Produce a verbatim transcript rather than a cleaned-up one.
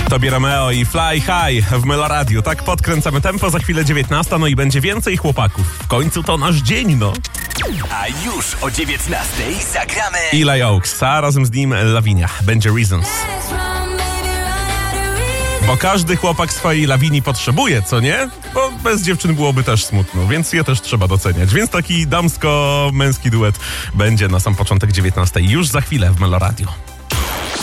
Tobie Romeo i Fly High w Meloradiu. Tak podkręcamy tempo, za chwilę dziewiętnasta, no i będzie więcej chłopaków. W końcu to nasz dzień, no. A już o dziewiętnastej zagramy Eli Oaks, a razem z nim Lavinia. Będzie Reasons. Bo każdy chłopak swojej Lawini potrzebuje, co nie? Bo bez dziewczyn byłoby też smutno, więc je też trzeba doceniać. Więc taki damsko-męski duet będzie na sam początek dziewiętnastej. Już za chwilę w Meloradiu.